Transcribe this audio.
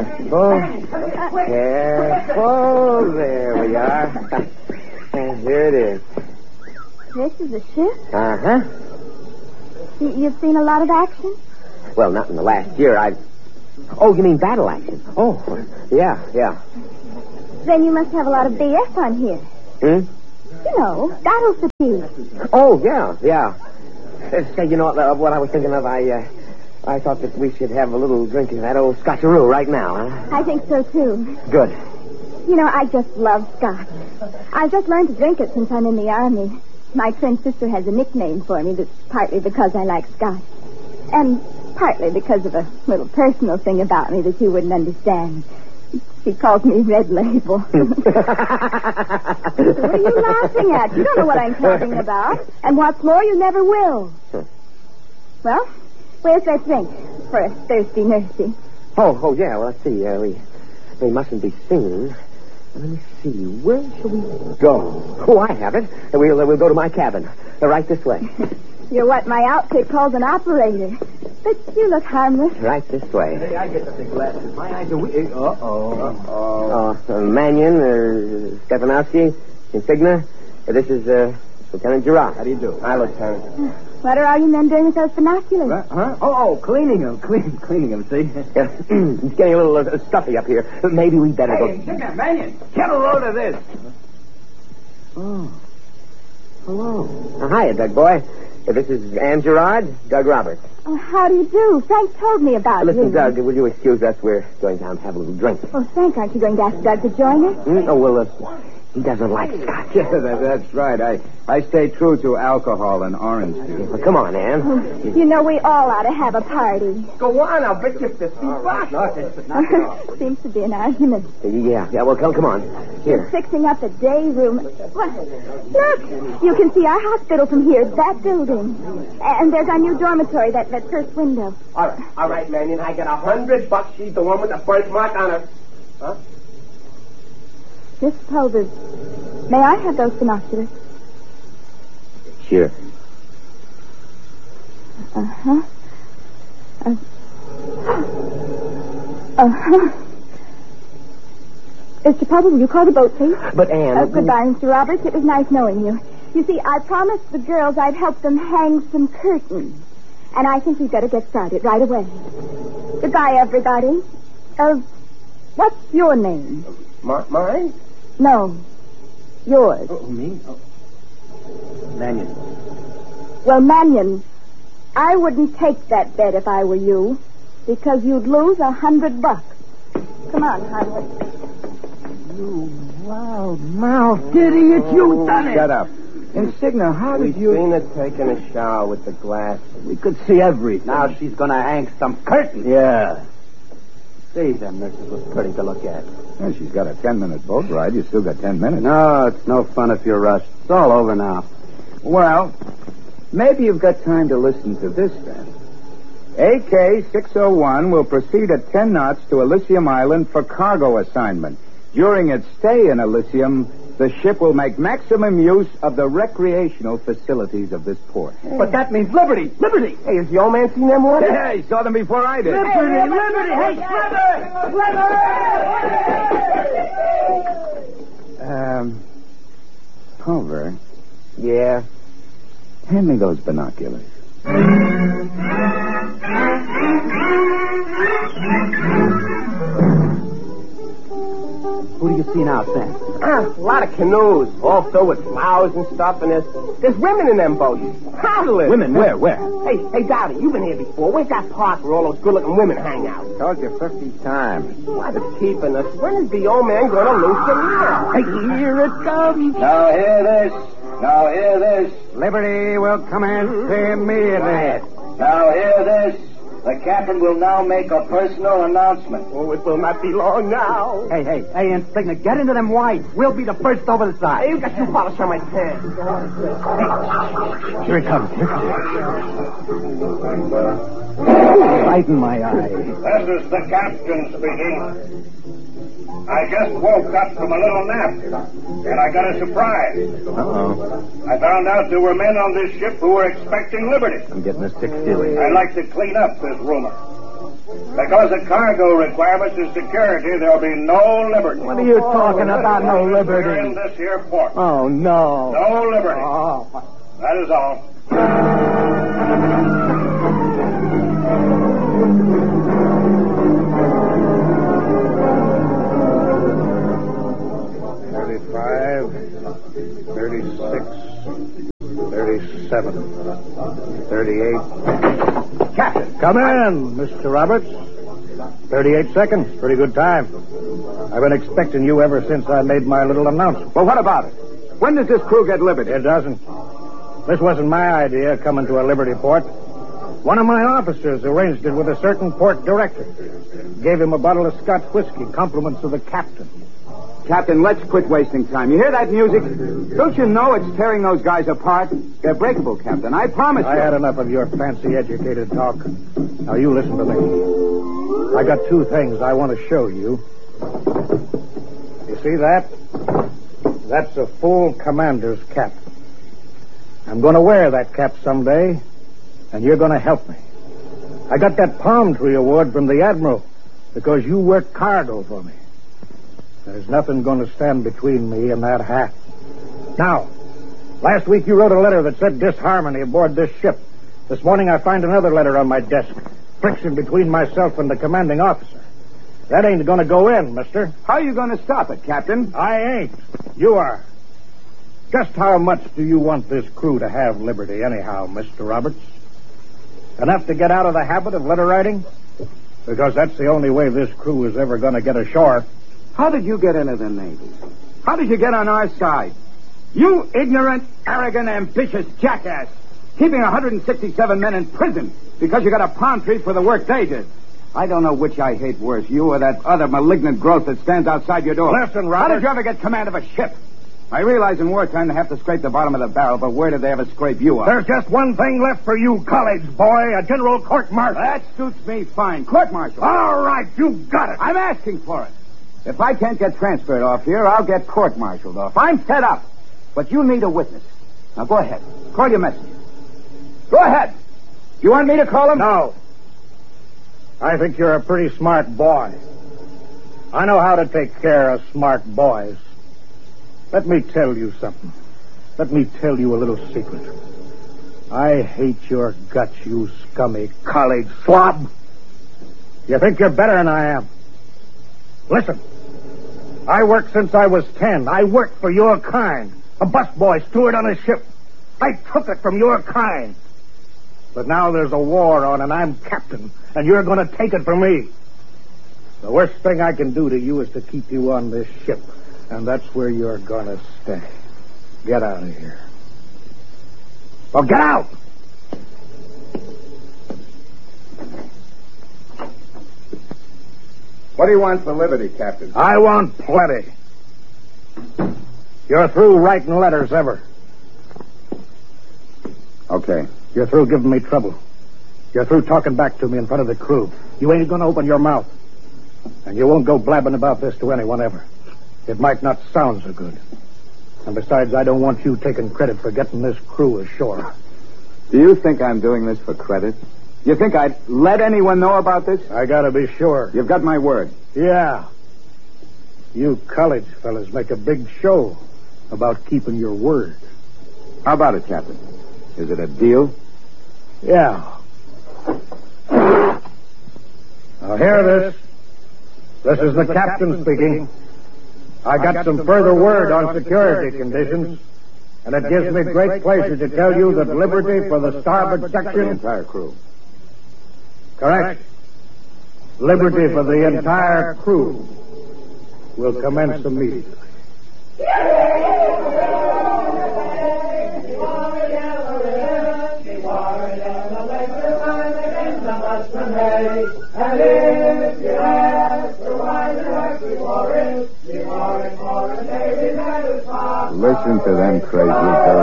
Careful. Careful. There we are. And here it is. This is a ship? Uh-huh. You've seen a lot of action? Well, not in the last year. Oh, you mean battle action? Oh, yeah. Then you must have a lot of BS on here. Hmm? You know, battle fatigue. Oh, yeah. Say, you know what I was thinking of? I thought that we should have a little drink of that old Scotcheroo right now, huh? I think so, too. Good. You know, I just love Scotch. I've just learned to drink it since I'm in the Army. My twin sister has a nickname for me that's partly because I like Scotch. And partly because of a little personal thing about me that you wouldn't understand. She calls me Red Label. What are you laughing at? You don't know what I'm talking about. And what's more, you never will. Well, where's that drink for a thirsty nursey? Oh, yeah. Well, let's see. We mustn't be seen. Let me see. Where shall we go? Oh, I have it. We'll go to my cabin. Right this way. You're what my outfit calls an operator. But you look harmless. Right this way. Hey, I get the big glasses. My eyes are weak. Uh-oh. Mannion, Stefanowski, Insignia. This is Lieutenant Girard. How do you do? Hi, Lieutenant. What are all you men doing with those binoculars? Huh? Oh, cleaning them. Cleaning them, see? Yeah. It's getting a little stuffy up here. Maybe we better go... Insignia, Mannion, get a load of this. Oh. Hello. Hiya, Doug boy. This is Ann Girard, Doug Roberts. Oh, how do you do? Frank told me about Listen, you. Doug, will you excuse us? We're going down to have a little drink. Oh, Frank, aren't you going to ask Doug to join us? Oh, well, he doesn't like Scotch. Yeah, that's right. I stay true to alcohol and orange juice. Well, come on, Ann. Oh, you know, we all ought to have a party. Go on, I'll bet you $50. Seems to be an argument. Yeah, well, come on. Here. Fixing up the day room. What? Look, you can see our hospital from here, that building. And there's our new dormitory, that first window. All right, Mannion, I got $100. She's the one with the birthmark on her. Huh? Miss Pulvers, may I have those binoculars? Sure. Uh-huh. Mr. Pulver, will you call the boat, please? But, Ann... Goodbye, Mr. Roberts. It was nice knowing you. You see, I promised the girls I'd help them hang some curtains. And I think we've got to get started right away. Goodbye, everybody. What's your name? Mine? No. Yours. Oh, me? Oh. Mannion. Well, Mannion, I wouldn't take that bet if I were you, because you'd lose $100. Come on, Heinrich. You loud-mouthed idiot, you done it! Shut up. Insignia, how did you... We've seen her taking a shower with the glass. We could see everything. Now she's going to hang some curtains. Yeah. See, them nurses was pretty to look at. Well, she's got a 10-minute boat ride. You still got 10 minutes. No, it's no fun if you're rushed. It's all over now. Well, maybe you've got time to listen to this, then. AK-601 will proceed at 10 knots to Elysium Island for cargo assignment. During its stay in Elysium, the ship will make maximum use of the recreational facilities of this port. But that means liberty! Liberty! Hey, has the old man seen them ones? Yeah, he saw them before I did. Liberty! Liberty! Hey, Slither! Pulver, Yeah? hand me those binoculars. Who do you see now, Sam? A lot of canoes, all filled with flowers and stuff, and there's women in them boats. Toddlers. Women, where? Hey, Dowdy, you've been here before. Where's that park where all those good-looking women hang out? Told you 50 times. What is keeping us? When is the old man going to lose the now? Hey, here it comes. Now hear this. Liberty will commence immediately. Now hear this. The captain will now make a personal announcement. Oh, it will not be long now. Hey, Insignia, get into them whites. We'll be the first over the side. Hey, you got shoe polish on my pants. Here it comes. Light in my eye. This is the captain speaking. I just woke up from a little nap, and I got a surprise. Uh-oh. I found out there were men on this ship who were expecting liberty. I'm getting a sick feeling. I'd like to clean up this rumor. Because of cargo requirements and security, there'll be no liberty. What are you talking about, no Here in liberty? this here port. Oh, no. No liberty. Oh. That is all. 36, 37, 38. Captain. Come in, Mr. Roberts. 38 seconds. Pretty good time. I've been expecting you ever since I made my little announcement. Well, what about it? When does this crew get liberty? It doesn't. This wasn't my idea, coming to a Liberty port. One of my officers arranged it with a certain port director. Gave him a bottle of Scotch whiskey, compliments of the captain. Captain, let's quit wasting time. You hear that music? Don't you know it's tearing those guys apart? They're breakable, Captain. I promise you. I had enough of your fancy educated talk. Now you listen to me. I got two things I want to show you. You see that? That's a full commander's cap. I'm going to wear that cap someday, and you're going to help me. I got that palm tree award from the Admiral because you worked cargo for me. There's nothing going to stand between me and that hat. Now, last week you wrote a letter that said disharmony aboard this ship. This morning I find another letter on my desk. Friction between myself and the commanding officer. That ain't going to go in, mister. How are you going to stop it, Captain? I ain't. You are. Just how much do you want this crew to have liberty anyhow, Mr. Roberts? Enough to get out of the habit of letter writing? Because that's the only way this crew is ever going to get ashore. How did you get into the Navy? How did you get on our side? You ignorant, arrogant, ambitious jackass. Keeping 167 men in prison because you got a palm tree for the work they did. I don't know which I hate worse, you or that other malignant growth that stands outside your door. Listen, How Robert. did you ever get command of a ship? I realize in wartime they have to scrape the bottom of the barrel, but where did they ever scrape you up? There's just one thing left for you, college boy, a general court-martial. That suits me fine. Court-martial. All right, you got it. I'm asking for it. If I can't get transferred off here, I'll get court-martialed off. I'm fed up. But you need a witness. Now go ahead. Call your messenger. Go ahead. You want me to call him? No. I think you're a pretty smart boy. I know how to take care of smart boys. Let me tell you something. Let me tell you a little secret. I hate your guts, you scummy college slob. You think you're better than I am. Listen. I worked since I was 10. I worked for your kind. A busboy steward on a ship. I took it from your kind. But now there's a war on and I'm captain, and you're going to take it from me. The worst thing I can do to you is to keep you on this ship, and that's where you're going to stay. Get out of here. Well, get out! What do you want for liberty, Captain? I want plenty. You're through writing letters ever. Okay. You're through giving me trouble. You're through talking back to me in front of the crew. You ain't going to open your mouth. And you won't go blabbing about this to anyone ever. It might not sound so good. And besides, I don't want you taking credit for getting this crew ashore. Do you think I'm doing this for credit? You think I'd let anyone know about this? I gotta be sure. You've got my word. Yeah. You college fellas make a big show about keeping your word. How about it, Captain? Is it a deal? Yeah. Now, hear this. This is the captain speaking. I got some further word on security conditions, and it gives me great pleasure to tell you that liberty for the starboard The section... entire crew. Correct. Liberty for the entire crew will commence immediately. Listen to them crazy girls.